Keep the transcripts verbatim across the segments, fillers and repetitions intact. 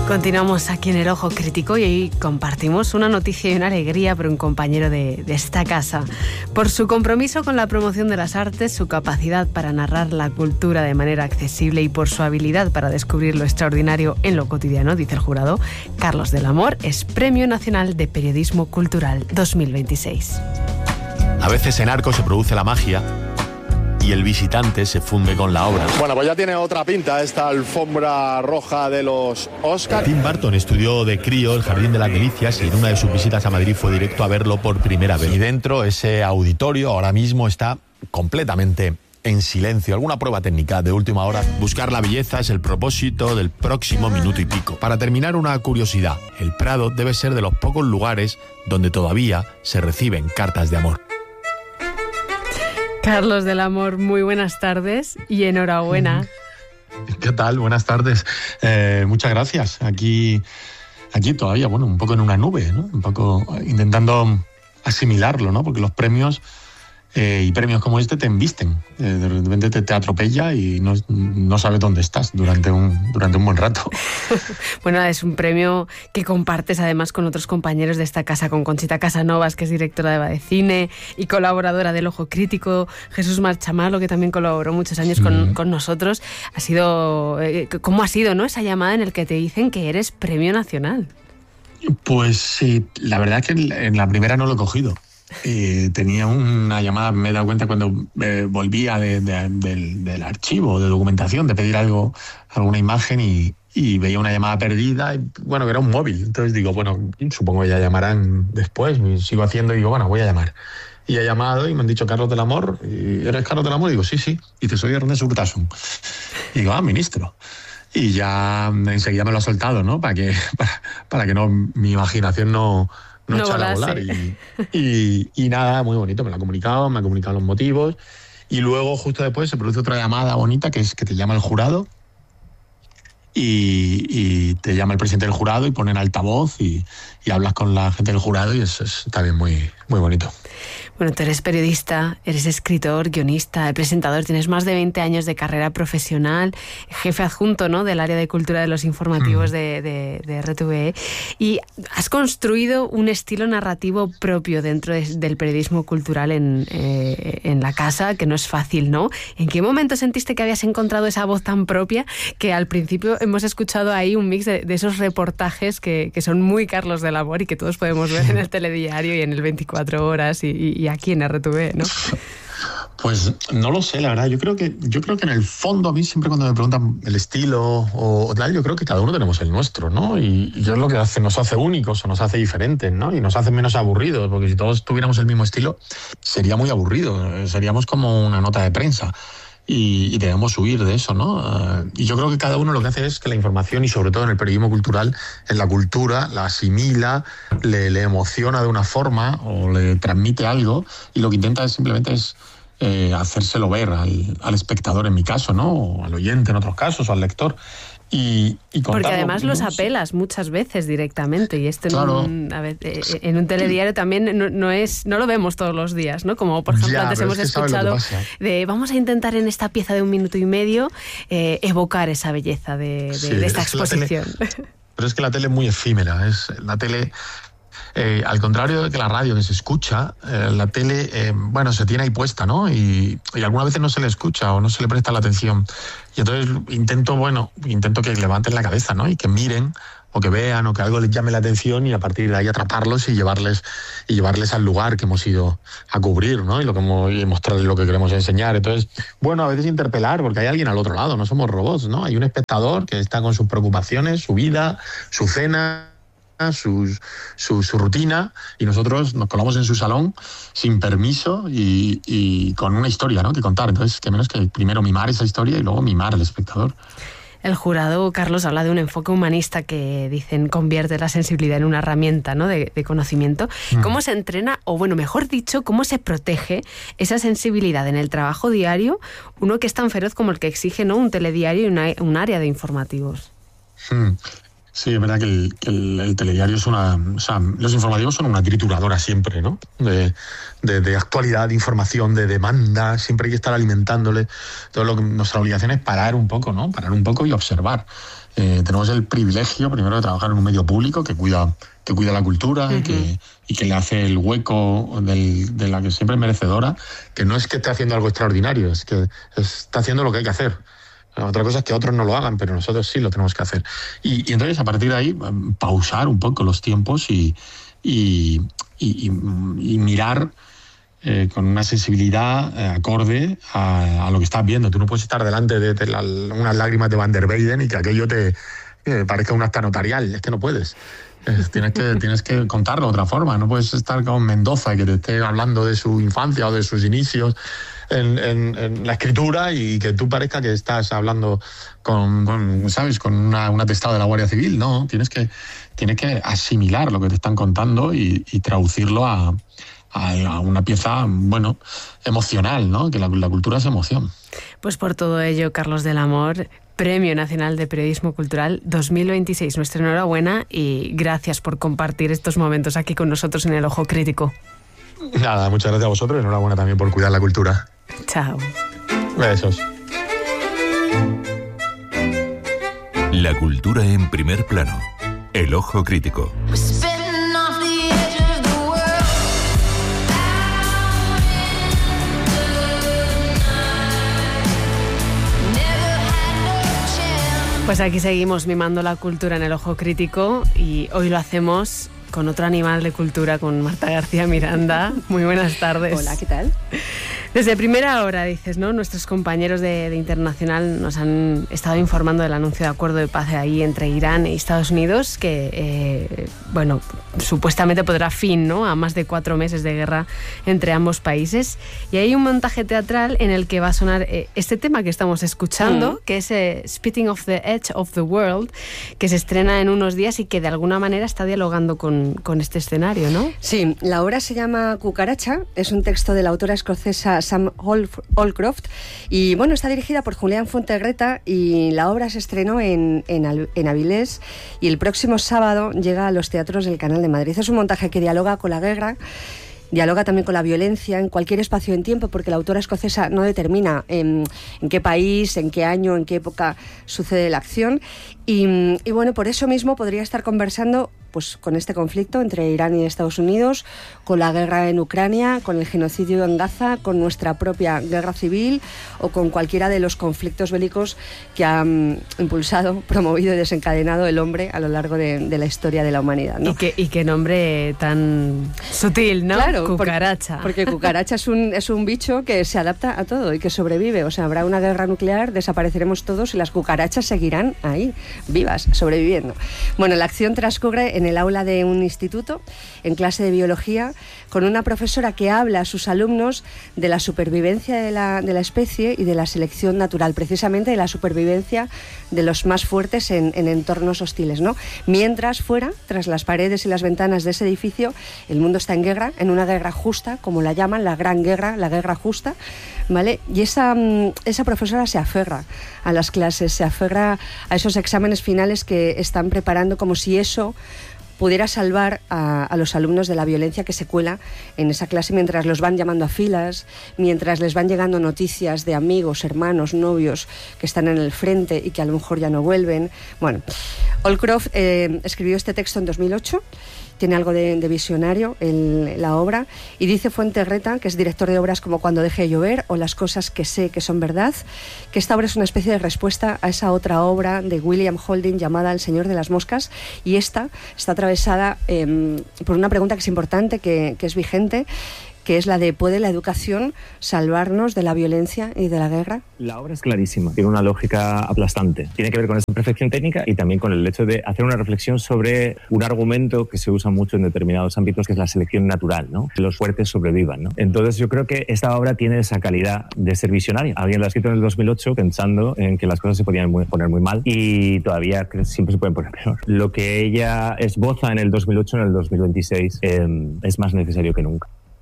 Continuamos aquí en El Ojo Crítico y hoy compartimos una noticia y una alegría por un compañero de, de esta casa. Por su compromiso con la promoción de las artes, su capacidad para narrar la cultura de manera accesible y por su habilidad para descubrir lo extraordinario en lo cotidiano, dice el jurado, Carlos del Amor es Premio Nacional de Periodismo Cultural dos mil veintiséis. A veces en Arco se produce la magia y el visitante se funde con la obra. Bueno, pues ya tiene otra pinta esta alfombra roja de los Oscar. Tim Burton estudió de crío el Jardín de las Delicias y en una de sus visitas a Madrid fue directo a verlo por primera vez. Y dentro, ese auditorio ahora mismo está completamente en silencio. Alguna prueba técnica de última hora. Buscar la belleza es el propósito del próximo minuto y pico. Para terminar, una curiosidad. El Prado debe ser de los pocos lugares donde todavía se reciben cartas de amor. Carlos del Amor, muy buenas tardes y enhorabuena. ¿Qué tal? Buenas tardes. Eh, muchas gracias. Aquí, aquí todavía, bueno, un poco en una nube, ¿no? Un poco intentando asimilarlo, ¿no? Porque los premios eh, y premios como este te embisten. Eh, de repente te, te atropella y no, no sabes dónde estás durante un, durante un buen rato. Bueno, es un premio que compartes además con otros compañeros de esta casa, con Conchita Casanovas, que es directora de Badecine y colaboradora del Ojo Crítico, Jesús Marchamalo, que también colaboró muchos años con, sí. con nosotros. Ha sido, eh, ¿cómo ha sido, no, esa llamada en la que te dicen que eres Premio Nacional? Pues sí, la verdad es que en la primera no lo he cogido. Eh, tenía una llamada, me he dado cuenta cuando eh, volvía de, de, del, del archivo de documentación, de pedir algo, alguna imagen y, y veía una llamada perdida, y, bueno, que era un móvil. Entonces digo, bueno, supongo que ya llamarán después, y sigo haciendo y digo, bueno, voy a llamar. Y he llamado y me han dicho Carlos del Amor, y ¿eres Carlos del Amor? Y digo, sí, sí. Y te soy Ernest Urtasun. Y digo, ah, ministro. Y ya enseguida me lo ha soltado, ¿no? Para que, para, para que no, mi imaginación no... no, no echar a volar y, y, y nada, muy bonito, me lo ha comunicado, me ha comunicado los motivos y luego justo después se produce otra llamada bonita que es que te llama el jurado y, y te llama el presidente del jurado y ponen altavoz y, y hablas con la gente del jurado y eso es también muy, muy bonito. Bueno, tú eres periodista, eres escritor, guionista, presentador, tienes más de veinte años de carrera profesional, jefe adjunto, ¿no?, del área de cultura de los informativos mm. de, de, de R T V E, y has construido un estilo narrativo propio dentro de, del periodismo cultural en, eh, en la casa, que no es fácil, ¿no? ¿En qué momento sentiste que habías encontrado esa voz tan propia que al principio hemos escuchado ahí un mix de, de esos reportajes que, que son muy Carlos del Amor y que todos podemos ver en el telediario y en el veinticuatro horas y, y, y aquí en R T V E, ¿no? Pues no lo sé, la verdad. Yo creo que yo creo que en el fondo a mí siempre cuando me preguntan el estilo o, o tal, yo creo que cada uno tenemos el nuestro, ¿no? Y, y es lo que hace, nos hace únicos o nos hace diferentes, ¿no? Y nos hace menos aburridos, porque si todos tuviéramos el mismo estilo sería muy aburrido, seríamos como una nota de prensa. Y, y debemos huir de eso, ¿no? Uh, y yo creo que cada uno lo que hace es que la información, y sobre todo en el periodismo cultural, en la cultura, la asimila, le, le emociona de una forma o le transmite algo, y lo que intenta es simplemente es eh, hacérselo ver al, al espectador, en mi caso, ¿no? O al oyente en otros casos, o al lector. Y, y porque además los apelas muchas veces directamente y esto claro. en, un, a ver, en un telediario también no, no es no lo vemos todos los días, ¿no? Como por ejemplo ya, antes hemos es que escuchado de vamos a intentar en esta pieza de un minuto y medio eh, evocar esa belleza de, de, sí, de esta exposición. Tele, pero es que la tele es muy efímera, es la tele. Eh, al contrario de que la radio que se escucha, eh, la tele, eh, bueno, se tiene ahí puesta, ¿no? Y, y algunas veces no se le escucha o no se le presta la atención. Y entonces intento, bueno, intento que levanten la cabeza, ¿no? Y que miren o que vean o que algo les llame la atención y a partir de ahí atraparlos y llevarles y llevarles al lugar que hemos ido a cubrir, ¿no? Y, lo que hemos, y mostrarles lo que queremos enseñar. Entonces, bueno, a veces interpelar porque hay alguien al otro lado, no somos robots, ¿no? Hay un espectador que está con sus preocupaciones, su vida, su cena, Su, su, su rutina, y nosotros nos colamos en su salón sin permiso y, y con una historia, ¿no?, que contar. Entonces, que menos que primero mimar esa historia y luego mimar al espectador. El jurado, Carlos, habla de un enfoque humanista que, dicen, convierte la sensibilidad en una herramienta, ¿no?, de, de conocimiento. Mm. ¿Cómo se entrena, o bueno, mejor dicho, cómo se protege esa sensibilidad en el trabajo diario, uno que es tan feroz como el que exige, ¿no?, un telediario y una, un área de informativos? Mm. Sí, es verdad que el, que el, el telediario es una... O sea, los informativos son una trituradora siempre, ¿no? De, de, de actualidad, de información, de demanda, siempre hay que estar alimentándole. Todo lo que nuestra obligación es parar un poco, ¿no? Parar un poco y observar. Eh, tenemos el privilegio, primero, de trabajar en un medio público que cuida, que cuida la cultura uh-huh. y, que, y que le hace el hueco del, de la que siempre es merecedora, que no es que esté haciendo algo extraordinario, es que está haciendo lo que hay que hacer. Otra cosa es que otros no lo hagan, pero nosotros sí lo tenemos que hacer. Y, y entonces, a partir de ahí, pausar un poco los tiempos y, y, y, y mirar eh, con una sensibilidad eh, acorde a, a lo que estás viendo. Tú no puedes estar delante de, de la, unas lágrimas de Van der Weyden y que aquello te eh, parezca un acta notarial. Es que no puedes. Es, tienes, que, tienes que contarlo de otra forma. No puedes estar con Mendoza y que te esté hablando de su infancia o de sus inicios en, en, en la escritura y que tú parezca que estás hablando con, con ¿sabes?, con una, un atestado de la Guardia Civil. No, tienes que, tienes que asimilar lo que te están contando y, y traducirlo a, a, a una pieza, bueno, emocional, ¿no? Que la, la cultura es emoción. Pues por todo ello, Carlos del Amor, Premio Nacional de Periodismo Cultural dos mil veintiséis. Nuestra enhorabuena y gracias por compartir estos momentos aquí con nosotros en El Ojo Crítico. Nada, muchas gracias a vosotros y enhorabuena también por cuidar la cultura. Chao. Besos. La cultura en primer plano. El Ojo Crítico. Pues aquí seguimos mimando la cultura en El Ojo Crítico y hoy lo hacemos con otro animal de cultura, con Marta García Miranda. Muy buenas tardes. Hola, ¿qué tal? Desde primera hora, dices, ¿no? Nuestros compañeros de, de Internacional nos han estado informando del anuncio de acuerdo de paz ahí entre Irán y Estados Unidos, que, eh, bueno, supuestamente pondrá fin, ¿no?, a más de cuatro meses de guerra entre ambos países. Y hay un montaje teatral en el que va a sonar eh, este tema que estamos escuchando, mm. que es eh, Spitting off the Edge of the World, que se estrena en unos días y que de alguna manera está dialogando con, con este escenario, ¿no? Sí, la obra se llama Cucaracha, es un texto de la autora escocesa Sam Holcroft y bueno, está dirigida por Julián Fuentegreta y la obra se estrenó en, en, en Avilés y el próximo sábado llega a los teatros del Canal de Madrid. Es un montaje que dialoga con la guerra, dialoga también con la violencia en cualquier espacio en tiempo, porque la autora escocesa no determina en, en qué país, en qué año, en qué época sucede la acción. Y, y bueno, por eso mismo podría estar conversando pues con este conflicto entre Irán y Estados Unidos, con la guerra en Ucrania, con el genocidio en Gaza, con nuestra propia guerra civil o con cualquiera de los conflictos bélicos que han impulsado, promovido y desencadenado el hombre a lo largo de, de la historia de la humanidad, ¿no? Y qué, y qué nombre tan sutil, ¿no? Claro, Cucaracha. Porque, porque cucaracha es un, es un bicho que se adapta a todo y que sobrevive. O sea, habrá una guerra nuclear, desapareceremos todos y las cucarachas seguirán ahí, vivas, sobreviviendo. Bueno, la acción transcurre en el aula de un instituto, en clase de biología, con una profesora que habla a sus alumnos de la supervivencia de la, de la especie y de la selección natural, precisamente de la supervivencia de los más fuertes en, en entornos hostiles, ¿no? Mientras fuera, tras las paredes y las ventanas de ese edificio, el mundo está en guerra, en una guerra justa, como la llaman, la gran guerra, la guerra justa, ¿vale? Y esa, esa profesora se aferra a las clases, se aferra a esos exámenes finales que están preparando, como si eso pudiera salvar a, a los alumnos de la violencia que se cuela en esa clase mientras los van llamando a filas, mientras les van llegando noticias de amigos, hermanos, novios que están en el frente y que a lo mejor ya no vuelven. Bueno, Holcroft eh, escribió este texto en dos mil ocho. Tiene algo de, de visionario en la obra y dice Fuentegreta, que es director de obras como Cuando deje de llover o Las cosas que sé que son verdad, que esta obra es una especie de respuesta a esa otra obra de William Holding llamada El Señor de las Moscas, y esta está atravesada eh, por una pregunta que es importante, que, que es vigente, que es la de ¿puede la educación salvarnos de la violencia y de la guerra? La obra es clarísima, tiene una lógica aplastante. Tiene que ver con esa perfección técnica y también con el hecho de hacer una reflexión sobre un argumento que se usa mucho en determinados ámbitos, que es la selección natural, ¿no? Que los fuertes sobrevivan, ¿no? Entonces yo creo que esta obra tiene esa calidad de ser visionaria. Alguien la ha escrito en el dos mil ocho pensando en que las cosas se podían muy, poner muy mal y todavía siempre se pueden poner peor. Lo que ella esboza en el dos mil ocho, en el dos mil veintiséis, eh, es más necesario que nunca.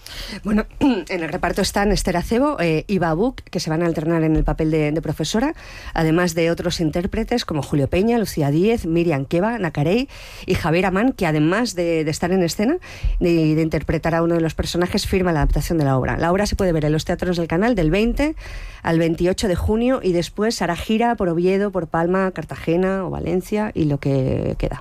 Bueno, en el reparto están Esther Acebo, eh, Iva Buch, que se van a alternar en el papel de, de profesora, además de otros intérpretes como Julio Peña, Lucía Díez, Miriam Keba, Nacarey y Javier Amán, que además de, de estar en escena y de, de interpretar a uno de los personajes, firma la adaptación de la obra. La obra se puede ver en los teatros del Canal del veinte al veintiocho de junio y después hará gira por Oviedo, por Palma, Cartagena o Valencia y lo que queda.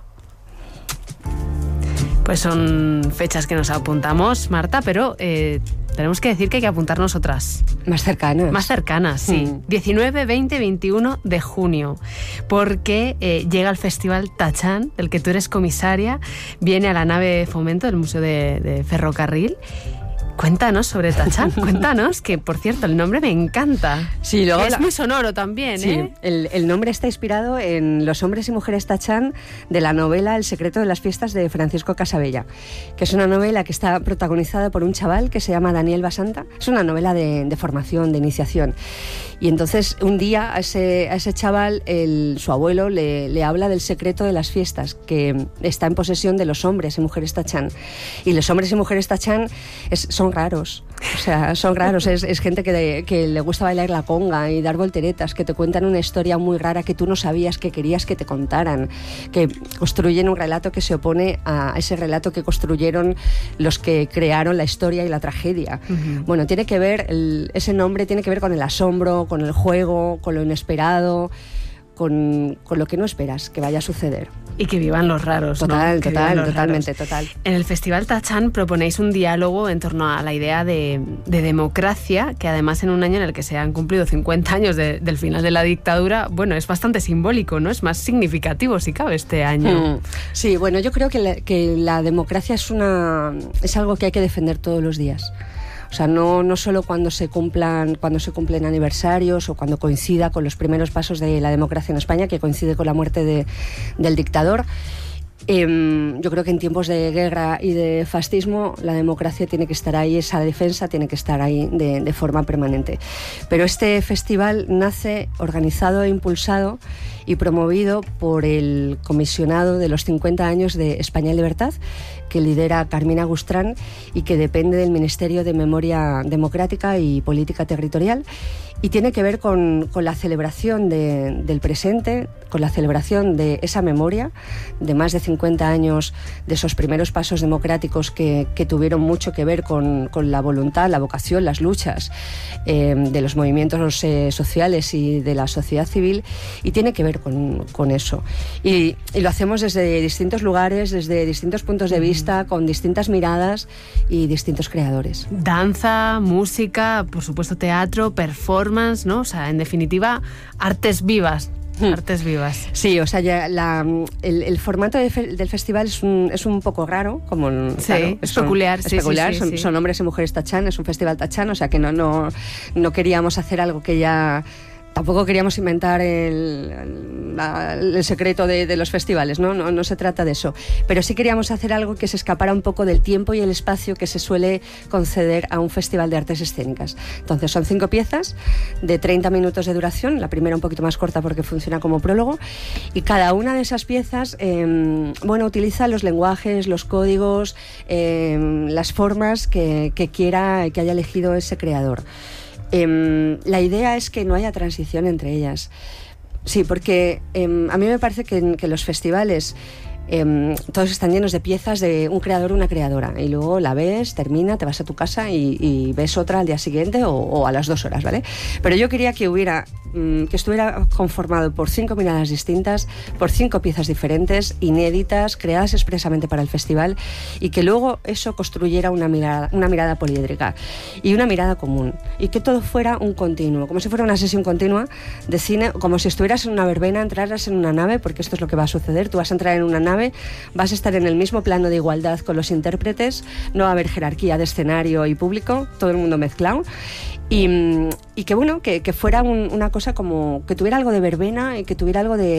Pues son fechas que nos apuntamos, Marta, pero eh, tenemos que decir que hay que apuntarnos otras. Más cercanas. Más cercanas, sí. Mm. diecinueve, veinte, veintiuno de junio, porque eh, llega el Festival Tachán, del que tú eres comisaria, viene a la nave de fomento del Museo de, de Ferrocarril. Cuéntanos sobre Tachán, cuéntanos, que por cierto el nombre me encanta. Sí, luego es la... muy sonoro también, sí, ¿eh? El, el nombre está inspirado en Los hombres y mujeres Tachán de la novela El secreto de las fiestas de Francisco Casabella, que es una novela que está protagonizada por un chaval que se llama Daniel Basanta. Es una novela de, de formación, de iniciación. Y entonces un día a ese, a ese chaval, el, su abuelo le, le habla del secreto de las fiestas, que está en posesión de los hombres y mujeres Tachán. Y los hombres y mujeres Tachán es, son raros, o sea, son raros, es, es gente que, de, que le gusta bailar la conga y dar volteretas, que te cuentan una historia muy rara que tú no sabías que querías que te contaran, que construyen un relato que se opone a ese relato que construyeron los que crearon la historia y la tragedia. Uh-huh. Bueno, tiene que ver, el, ese nombre tiene que ver con el asombro, con el juego, con lo inesperado, con, con lo que no esperas que vaya a suceder. Y que vivan los raros, total, ¿no? Que total, los totalmente, raros. total. En el Festival Tachán proponéis un diálogo en torno a la idea de, de democracia, que además en un año en el que se han cumplido cincuenta años de, del final de la dictadura, bueno, es bastante simbólico, ¿no? Es más significativo, si cabe, este año. Mm. Sí, bueno, yo creo que la, que la democracia es una es algo que hay que defender todos los días. O sea, no, no solo cuando se cumplan cuando se cumplen aniversarios o cuando coincida con los primeros pasos de la democracia en España, que coincide con la muerte de, del dictador. Eh, yo creo que en tiempos de guerra y de fascismo la democracia tiene que estar ahí, esa defensa tiene que estar ahí de, de forma permanente. Pero este festival nace organizado e impulsado y promovido por el comisionado de los cincuenta años de España en Libertad, que lidera Carmina Gustrán y que depende del Ministerio de Memoria Democrática y Política Territorial, y tiene que ver con, con la celebración de, del presente, con la celebración de esa memoria de más de cincuenta años de esos primeros pasos democráticos que, que tuvieron mucho que ver con, con la voluntad, la vocación, las luchas eh, de los movimientos eh, sociales y de la sociedad civil, y tiene que ver con, con eso. Y, y lo hacemos desde distintos lugares, desde distintos puntos de vista, con distintas miradas y distintos creadores. Danza, música, por supuesto teatro, performance, ¿no? O sea, en definitiva, artes vivas. Artes vivas. Sí, o sea, ya la, el, el formato de fe, del festival es un, es un poco raro, como sí, claro, es peculiar, son, sí, es peculiar sí, son, sí. son hombres y mujeres Tachán, es un festival Tachán, o sea que no, no, no queríamos hacer algo que ya... Tampoco queríamos inventar el, el, el secreto de, de los festivales, ¿no? No, no se trata de eso. Pero sí queríamos hacer algo que se escapara un poco del tiempo y el espacio que se suele conceder a un festival de artes escénicas. Entonces son cinco piezas de treinta minutos de duración, la primera un poquito más corta porque funciona como prólogo, y cada una de esas piezas eh, bueno, utiliza los lenguajes, los códigos, eh, las formas que, que quiera, que haya elegido ese creador. Eh, la idea es que no haya transición entre ellas. Sí, porque eh, a mí me parece que, que los festivales eh, todos están llenos de piezas de un creador o una creadora, y luego la ves, termina, te vas a tu casa y, y ves otra al día siguiente o, o a las dos horas, ¿vale? Pero yo quería que hubiera que estuviera conformado por cinco miradas distintas, por cinco piezas diferentes, inéditas, creadas expresamente para el festival, y que luego eso construyera una mirada, una mirada poliédrica y una mirada común, y que todo fuera un continuo, como si fuera una sesión continua de cine, como si estuvieras en una verbena, entraras en una nave, porque esto es lo que va a suceder. Tú vas a entrar en una nave, vas a estar en el mismo plano de igualdad con los intérpretes, no va a haber jerarquía de escenario y público, todo el mundo mezclado. Y, y que bueno, que, que fuera un, una cosa como que tuviera algo de verbena y que tuviera algo de